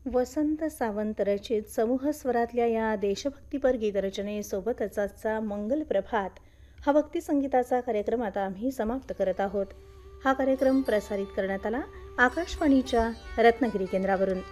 वसंत सावंत रचित समूह स्वरातल्या या देशभक्तीपर गीतरचनेसोबतच आजचा मंगल प्रभात हा भक्तिसंगीताचा कार्यक्रम आता आम्ही समाप्त करत आहोत. हा कार्यक्रम प्रसारित करण्यात आला आकाशवाणीच्या रत्नागिरी केंद्रावरून.